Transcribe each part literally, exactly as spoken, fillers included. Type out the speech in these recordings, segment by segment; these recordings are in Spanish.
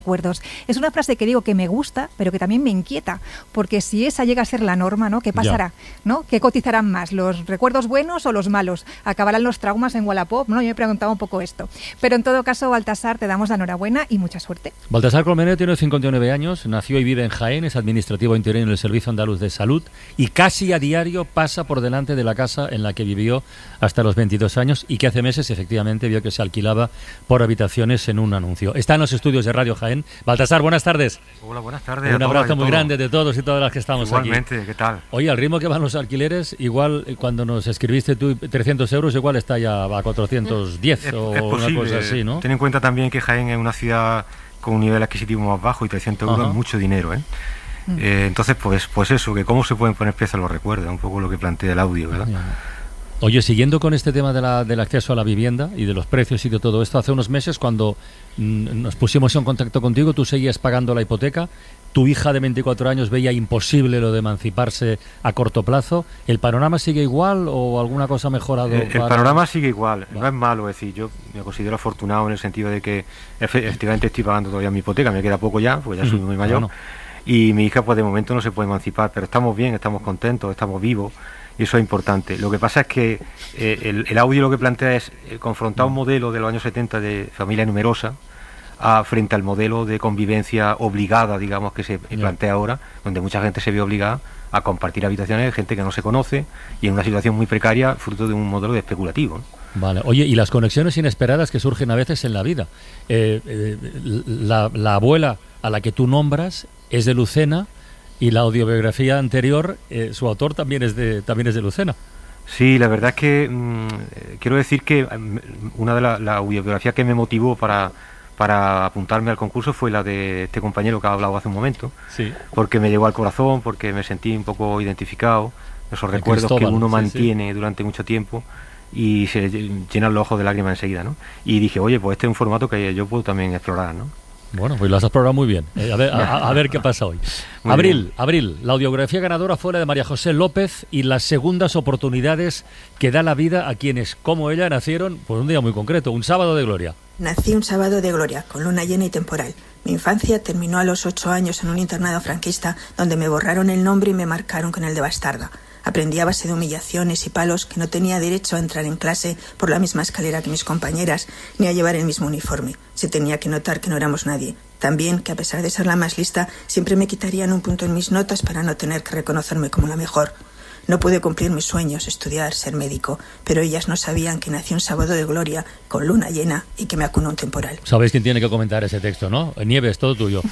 recuerdos. Es una frase que digo que me gusta, pero que también me inquieta, porque si esa llega a ser la norma, ¿no? ¿Qué pasará? ¿No? ¿Qué cotizarán más? ¿Los recuerdos buenos o los malos? ¿Acabarán los traumas en Wallapop? ¿No? Yo me preguntaba un poco esto. Pero en todo caso, Baltasar, te damos la enhorabuena y mucha suerte. Baltasar Colmenero tiene cincuenta y nueve años, nació y vive en Jaén, es administrativo interino en el Servicio Andaluz de Salud y casi a diario pasa por delante de la casa en la que vivió hasta los veintidós años y que hace meses efectivamente vio que se alquilaba por habitaciones en un anuncio. Está en los estudios de Radio Jaén. Baltasar, buenas tardes. Hola, buenas tardes. Un abrazo muy grande de todos y todas las que estamos Igualmente, aquí. ¿qué tal? Oye, al ritmo que van los alquileres, igual cuando nos escribiste tú trescientos euros, igual está ya a cuatrocientos diez es, o es posible. Una cosa así, ¿no? Ten en cuenta también que Jaén es una ciudad con un nivel adquisitivo más bajo y trescientos euros es mucho dinero, ¿eh? Mm. Eh, entonces, pues pues eso, que cómo se pueden poner piezas los recuerdos, un poco lo que plantea el audio, ¿verdad? Yeah. Oye, siguiendo con este tema de la, del acceso a la vivienda y de los precios y de todo esto, hace unos meses cuando mm, nos pusimos en contacto contigo, tú seguías pagando la hipoteca, tu hija de veinticuatro años veía imposible lo de emanciparse a corto plazo. ¿El panorama sigue igual o alguna cosa ha mejorado? Eh, para... El panorama sigue igual, no es malo, es decir, yo me considero afortunado en el sentido de que efectivamente estoy pagando todavía mi hipoteca, me queda poco ya, porque ya soy muy mayor, bueno. Y mi hija pues de momento no se puede emancipar, pero estamos bien, estamos contentos, estamos vivos. Y eso es importante. Lo que pasa es que eh, el, el audio lo que plantea es eh, confrontar un modelo de los años setenta de familia numerosa a, frente al modelo de convivencia obligada, digamos, que se yeah. plantea ahora, donde mucha gente se ve obligada a compartir habitaciones de gente que no se conoce y en una situación muy precaria, fruto de un modelo de especulativo, ¿no? Vale. Oye, y las conexiones inesperadas que surgen a veces en la vida. Eh, eh, la, la abuela a la que tú nombras es de Lucena. Y la audiobiografía anterior, eh, su autor también es de también es de Lucena. Sí, la verdad es que mmm, quiero decir que una de las la audiobiografías que me motivó para, para apuntarme al concurso fue la de este compañero que ha hablado hace un momento. Sí. Porque me llegó al corazón, porque me sentí un poco identificado, esos el recuerdos Cristóbal, que uno sí, mantiene sí. durante mucho tiempo y se llenan los ojos de lágrimas enseguida, ¿no? Y dije, oye, pues este es un formato que yo puedo también explorar, ¿no? Bueno, pues lo has explorado muy bien. Eh, a, ver, a, a ver qué pasa hoy. Muy Abril, bien. Abril, la audiografía ganadora fue la de María José López y las segundas oportunidades que da la vida a quienes, como ella, nacieron por un día muy concreto, un sábado de gloria. Nací un sábado de gloria, con luna llena y temporal. Mi infancia terminó a los ocho años en un internado franquista donde me borraron el nombre y me marcaron con el de bastarda. Aprendí a base de humillaciones y palos que no tenía derecho a entrar en clase por la misma escalera que mis compañeras, ni a llevar el mismo uniforme. Se tenía que notar que no éramos nadie. También que a pesar de ser la más lista, siempre me quitarían un punto en mis notas para no tener que reconocerme como la mejor. No pude cumplir mis sueños, estudiar, ser médico, pero ellas no sabían que nací un sábado de gloria, con luna llena y que me acunó un temporal. Sabéis quién tiene que comentar ese texto, ¿no? Nieves, todo tuyo.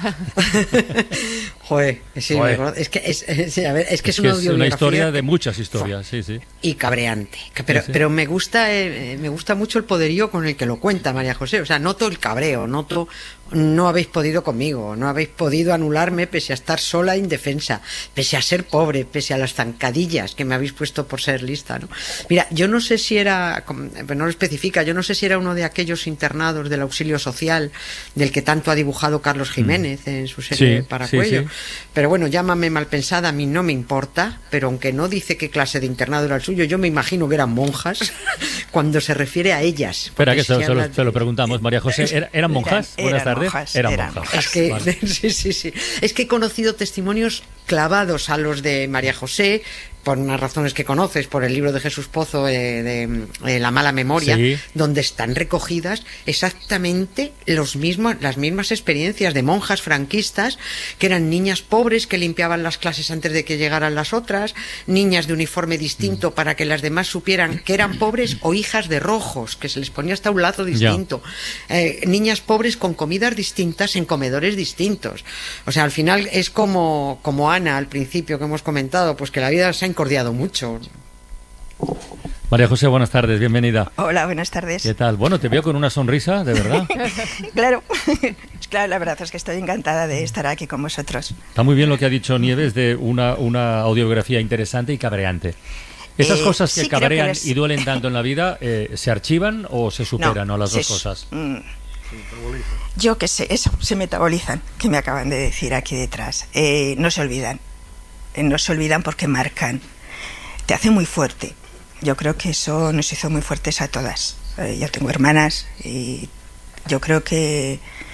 Joder, sí, Joder. Me es que es, es, a ver, es que es, es, una, que es una historia de muchas historias, sí, sí. Y cabreante. Pero, sí, sí. pero me gusta, eh, me gusta mucho el poderío con el que lo cuenta María José. O sea, noto el cabreo, noto no habéis podido conmigo, no habéis podido anularme pese a estar sola e indefensa, pese a ser pobre, pese a las zancadillas que me habéis puesto por ser lista, ¿no? Mira, yo no sé si era, no lo especifica, yo no sé si era uno de aquellos internados del auxilio social del que tanto ha dibujado Carlos Jiménez en su serie sí, Paracuello, sí, sí. Pero bueno, llámame mal pensada, a mí no me importa, pero aunque no dice qué clase de internado era el suyo, yo me imagino que eran monjas cuando se refiere a ellas. Espera, que se, se, lo, se lo preguntamos, María José, ¿eran monjas? Eran, Buenas eran tardes. Monjas, eran eran monjas. Es que, vale. sí, sí, sí. Es que he conocido testimonios clavados a los de María José, por unas razones que conoces, por el libro de Jesús Pozo eh, de eh, La mala memoria, sí. donde están recogidas exactamente los mismos, las mismas experiencias de monjas franquistas, que eran niñas pobres que limpiaban las clases antes de que llegaran las otras, niñas de uniforme distinto mm. para que las demás supieran que eran pobres, o hijas de rojos, que se les ponía hasta un lazo distinto, eh, niñas pobres con comidas distintas en comedores distintos. O sea, al final es como, como Ana al principio que hemos comentado, pues que la vida se ha encordiado mucho. María José, buenas tardes, bienvenida. Hola, buenas tardes. ¿Qué tal? Bueno, te veo con una sonrisa, de verdad. Claro, claro, la verdad es que estoy encantada de estar aquí con vosotros. Está muy bien lo que ha dicho Nieves de una, una audiobiografía interesante y cabreante. ¿Esas eh, cosas que sí, cabrean que les... y duelen tanto en la vida, eh, se archivan o se superan, no, o las dos cosas? Mm, yo qué sé, eso, se metabolizan, que me acaban de decir aquí detrás. Eh, no se olvidan. No se olvidan porque marcan, te hace muy fuerte. Yo creo que eso nos hizo muy fuertes a todas. Eh, yo tengo hermanas y yo creo que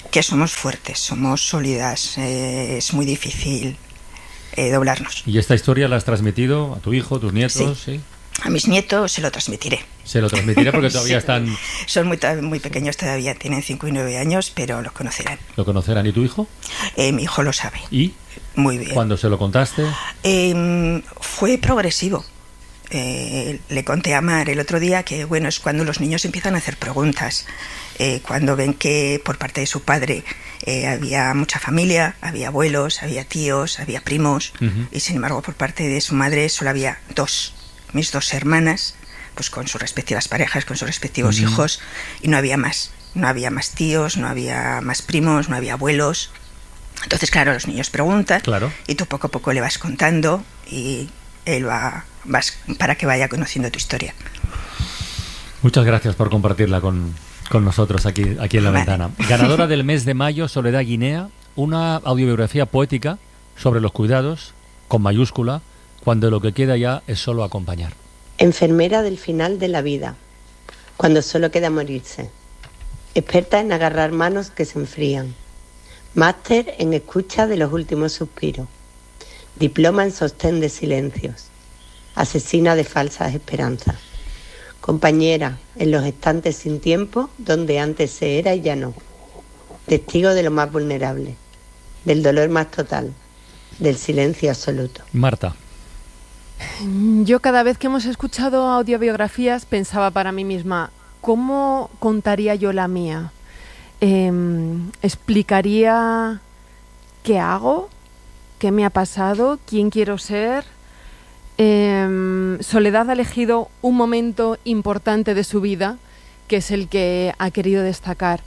que somos fuertes, somos sólidas, eh, es muy difícil eh, doblarnos. ¿Y esta historia la has transmitido a tu hijo, a tus nietos? Sí. ¿Sí? A mis nietos se lo transmitiré. Se lo transmitiré porque todavía sí. están... Son muy, muy pequeños todavía, tienen cinco y nueve años, pero lo conocerán. ¿Lo conocerán? ¿Y tu hijo? Eh, mi hijo lo sabe. ¿Y? Muy bien. ¿Cuándo se lo contaste? Eh, fue progresivo. Eh, le conté a Mar el otro día que, bueno, es cuando los niños empiezan a hacer preguntas. Eh, cuando ven que por parte de su padre eh, había mucha familia, había abuelos, había tíos, había primos, uh-huh. y sin embargo por parte de su madre solo había dos, mis dos hermanas, pues con sus respectivas parejas, con sus respectivos uh-huh. hijos, y no había más, no había más tíos, no había más primos, no había abuelos. Entonces, claro, los niños preguntan, claro. y tú poco a poco le vas contando y él va vas para que vaya conociendo tu historia. Muchas gracias por compartirla con, con nosotros aquí, aquí en La Vale. Ventana. Ganadora del mes de mayo, Soledad Guinea, una autobiografía poética sobre los cuidados, con mayúscula, cuando lo que queda ya es solo acompañar. Enfermera del final de la vida, cuando solo queda morirse. Experta en agarrar manos que se enfrían. Máster en escucha de los últimos suspiros. Diploma en sostén de silencios. Asesina de falsas esperanzas. Compañera en los estantes sin tiempo, donde antes se era y ya no. Testigo de lo más vulnerable, del dolor más total, del silencio absoluto. Marta. Yo cada vez que hemos escuchado audiobiografías pensaba para mí misma, ¿cómo contaría yo la mía? Eh, ¿Explicaría qué hago? ¿Qué me ha pasado? ¿Quién quiero ser? Eh, Soledad ha elegido un momento importante de su vida, que es el que ha querido destacar.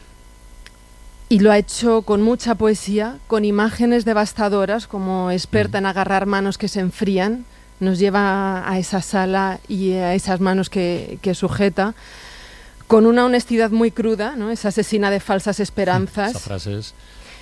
Y lo ha hecho con mucha poesía, con imágenes devastadoras, como experta en agarrar manos que se enfrían. Nos lleva a esa sala y a esas manos que, que sujeta, con una honestidad muy cruda, ¿no? Esa asesina de falsas esperanzas. Esa frase es...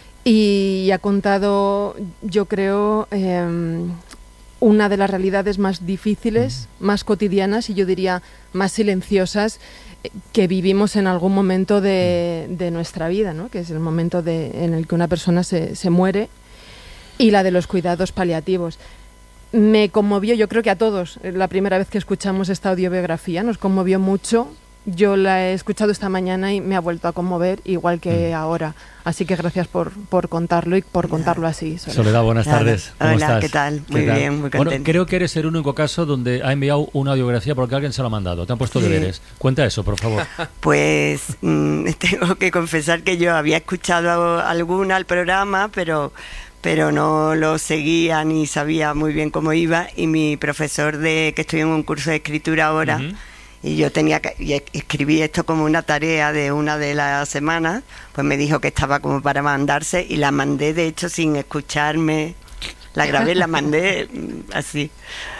Y ha contado, yo creo, eh, una de las realidades más difíciles, mm. más cotidianas y yo diría más silenciosas eh, que vivimos en algún momento de, de nuestra vida, ¿no? Que es el momento de, en el que una persona se, se muere, y la de los cuidados paliativos. Me conmovió, yo creo que a todos, la primera vez que escuchamos esta audiobiografía, nos conmovió mucho. Yo la he escuchado esta mañana y me ha vuelto a conmover, igual que mm. ahora. Así que gracias por, por contarlo y por contarlo así. Soledad, Soledad buenas claro. tardes. ¿Cómo Hola, estás? ¿qué tal? Muy ¿Qué tal? bien, muy contenta. Bueno, creo que eres el único caso donde ha enviado una audiografía porque alguien se lo ha mandado. Te han puesto sí. deberes. Cuenta eso, por favor. Pues mmm, tengo que confesar que yo había escuchado alguna al programa, pero... pero no lo seguía ni sabía muy bien cómo iba, y mi profesor, de que estoy en un curso de escritura ahora, uh-huh. y yo tenía que y escribí esto como una tarea de una de las semanas, pues me dijo que estaba como para mandarse, y la mandé de hecho sin escucharme, la grabé, la mandé así.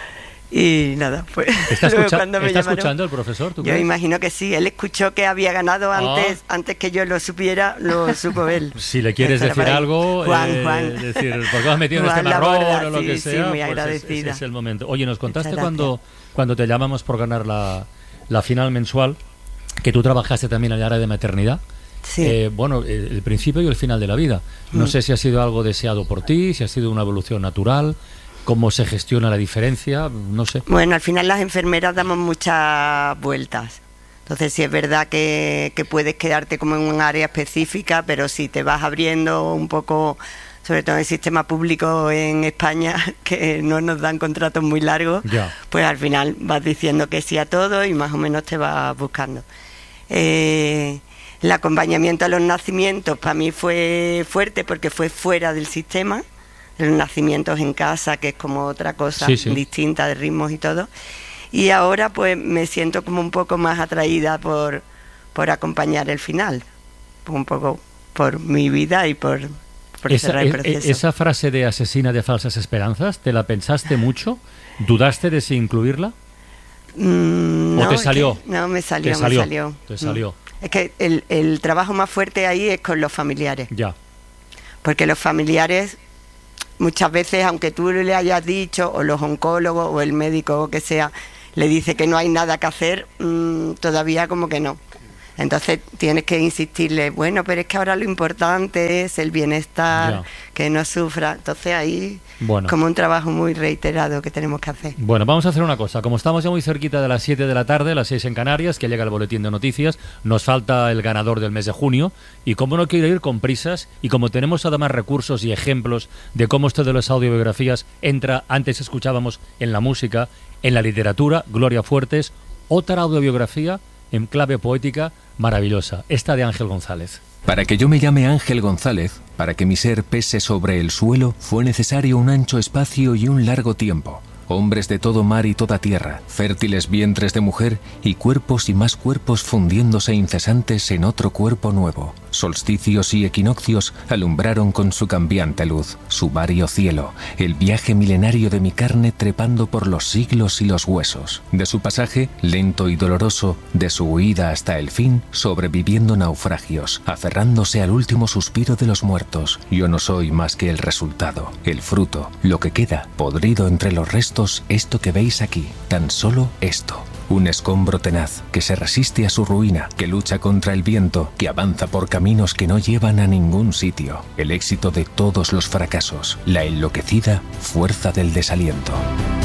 Y nada, pues ¿Está, escucha ¿está llamaron, escuchando el profesor? ¿tú yo crees? imagino que sí, él escuchó que había ganado antes, oh. antes que yo lo supiera, lo supo él. Si le quieres decir algo, Juan, eh, Juan. decir, ¿por qué has metido en este marrón o lo sí, que sea? Sí, muy pues agradecida. Es, es el momento. Oye, nos contaste cuando, cuando te llamamos por ganar la, la final mensual, que tú trabajaste también en el área de maternidad. Sí. Eh, bueno, el, el principio y el final de la vida. No mm. sé si ha sido algo deseado por ti, si ha sido una evolución natural. ¿Cómo se gestiona la diferencia? No sé. Bueno, al final las enfermeras damos muchas vueltas. Entonces sí es verdad que, que puedes quedarte como en un área específica, pero si te vas abriendo un poco, sobre todo en el sistema público en España, que no nos dan contratos muy largos, ya. pues al final vas diciendo que sí a todo y más o menos te vas buscando. Eh, el acompañamiento a los nacimientos para mí fue fuerte porque fue fuera del sistema. Los nacimientos en casa, que es como otra cosa sí, sí. distinta de ritmos y todo. Y ahora pues me siento como un poco más atraída por, por acompañar el final, un poco por mi vida y por, por esa, cerrar el proceso. Esa frase de asesina de falsas esperanzas, ¿te la pensaste mucho? ¿Dudaste de si incluirla? Mm, ¿O no, te salió? Que, no, me salió, ¿Te salió? me salió. Te salió. Mm. Es que el, el trabajo más fuerte ahí es con los familiares. Ya. Porque los familiares... muchas veces, aunque tú le hayas dicho, o los oncólogos, o el médico, o que sea, le dice que no hay nada que hacer, mmm, todavía como que no. Entonces tienes que insistirle, bueno, pero es que ahora lo importante es el bienestar, ya. que no sufra. Entonces ahí bueno. como un trabajo muy reiterado que tenemos que hacer. Bueno, vamos a hacer una cosa. Como estamos ya muy cerquita de las siete de la tarde, las seis en Canarias, que llega el boletín de noticias, nos falta el ganador del mes de junio, y como no quiero ir con prisas, y como tenemos además recursos y ejemplos de cómo esto de las audiobiografías entra, antes escuchábamos en la música, en la literatura, Gloria Fuertes, otra audiobiografía en clave poética maravillosa, esta de Ángel González. Para que yo me llame Ángel González, para que mi ser pese sobre el suelo, fue necesario un ancho espacio y un largo tiempo. Hombres de todo mar y toda tierra, fértiles vientres de mujer y cuerpos y más cuerpos fundiéndose incesantes en otro cuerpo nuevo. Solsticios y equinoccios alumbraron con su cambiante luz, su vario cielo, el viaje milenario de mi carne trepando por los siglos y los huesos. De su pasaje, lento y doloroso, de su huida hasta el fin, sobreviviendo naufragios, aferrándose al último suspiro de los muertos. Yo no soy más que el resultado, el fruto, lo que queda, podrido entre los restos. Esto que veis aquí, tan solo esto. Un escombro tenaz que se resiste a su ruina, que lucha contra el viento, que avanza por caminos que no llevan a ningún sitio. El éxito de todos los fracasos, la enloquecida fuerza del desaliento.